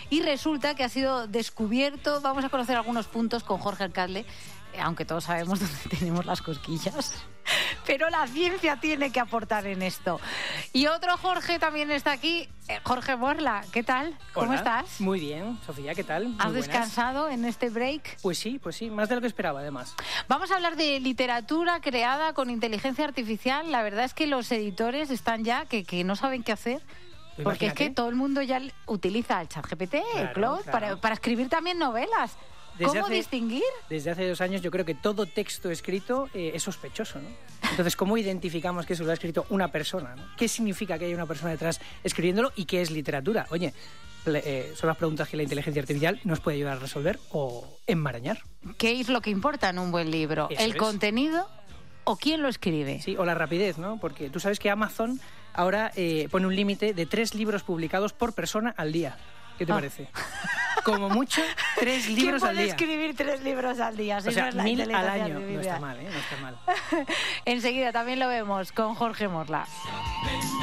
y resulta que ha sido descubierto. Vamos a conocer algunos puntos con Jorge Alcalde, aunque todos sabemos dónde tenemos las cosquillas. Pero la ciencia tiene que aportar en esto. Y otro Jorge también está aquí, Jorge Morla. ¿Qué tal? ¿Cómo estás? Muy bien, Sofía, ¿qué tal? ¿Has descansado en este break? Pues sí, más de lo que esperaba, además. Vamos a hablar de literatura creada con inteligencia artificial. La verdad es que los editores están ya que no saben qué hacer. Porque es que todo el mundo ya utiliza el ChatGPT, el Claude, para escribir también novelas. ¿Cómo distinguir? Desde hace 2 años yo creo que todo texto escrito es sospechoso, ¿no? Entonces, ¿cómo identificamos que eso lo ha escrito una persona, ¿no? ¿Qué significa que hay una persona detrás escribiéndolo y qué es literatura? Oye, son las preguntas que la inteligencia artificial nos puede ayudar a resolver o enmarañar. ¿Qué es lo que importa en un buen libro? ¿El contenido o quién lo escribe? Sí, o la rapidez, ¿no? Porque tú sabes que Amazon ahora pone un límite de 3 libros publicados por persona al día. ¿Qué te parece? Como mucho, 3 libros al día. ¿Quién puede escribir 3 libros al día? Si o sea, no 1000 al año. No está mal, ¿eh? No está mal. Enseguida también lo vemos con Jorge Morla.